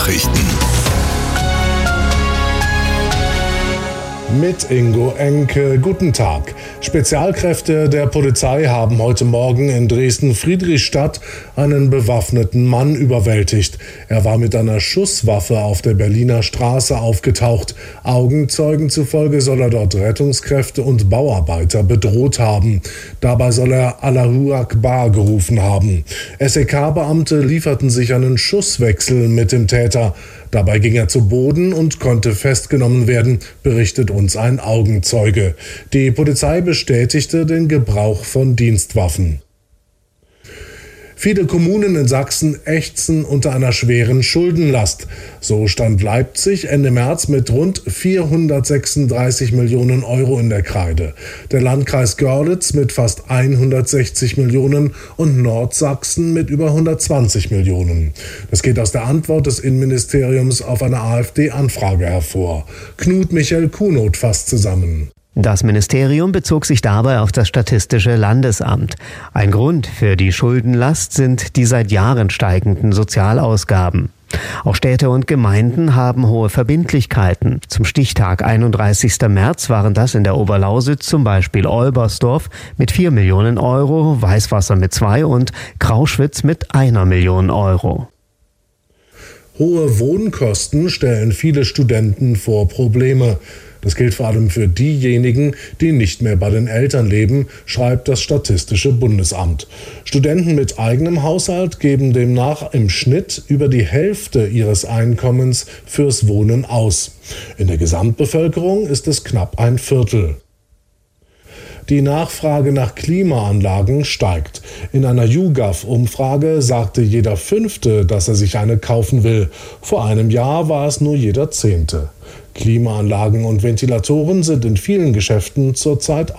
Nachrichten. Mit Ingo Enke. Guten Tag. Spezialkräfte der Polizei haben heute Morgen in Dresden-Friedrichstadt einen bewaffneten Mann überwältigt. Er war mit einer Schusswaffe auf der Berliner Straße aufgetaucht. Augenzeugen zufolge soll er dort Rettungskräfte und Bauarbeiter bedroht haben. Dabei soll er Allahu Akbar gerufen haben. SEK-Beamte lieferten sich einen Schusswechsel mit dem Täter. Dabei ging er zu Boden und konnte festgenommen werden, berichtet uns ein Augenzeuge. Die Polizei bestätigte den Gebrauch von Dienstwaffen. Viele Kommunen in Sachsen ächzen unter einer schweren Schuldenlast. So stand Leipzig Ende März mit rund 436 Millionen Euro in der Kreide. Der Landkreis Görlitz mit fast 160 Millionen und Nordsachsen mit über 120 Millionen. Das geht aus der Antwort des Innenministeriums auf eine AfD-Anfrage hervor. Knut Michael Kunoth fasst zusammen. Das Ministerium bezog sich dabei auf das Statistische Landesamt. Ein Grund für die Schuldenlast sind die seit Jahren steigenden Sozialausgaben. Auch Städte und Gemeinden haben hohe Verbindlichkeiten. Zum Stichtag 31. März waren das in der Oberlausitz zum Beispiel Olbersdorf mit 4 Millionen Euro, Weißwasser mit 2 und Krauschwitz mit 1 Million Euro. Hohe Wohnkosten stellen viele Studenten vor Probleme. Das gilt vor allem für diejenigen, die nicht mehr bei den Eltern leben, schreibt das Statistische Bundesamt. Studenten mit eigenem Haushalt geben demnach im Schnitt über die Hälfte ihres Einkommens fürs Wohnen aus. In der Gesamtbevölkerung ist es knapp ein Viertel. Die Nachfrage nach Klimaanlagen steigt. In einer YouGov-Umfrage sagte jeder Fünfte, dass er sich eine kaufen will. Vor einem Jahr war es nur jeder Zehnte. Klimaanlagen und Ventilatoren sind in vielen Geschäften zurzeit